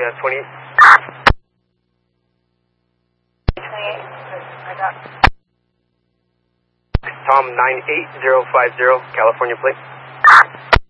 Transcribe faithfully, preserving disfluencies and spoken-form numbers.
uh, twenty-eight. twenty-eight. I got. Tom nine eight zero five zero, California plate.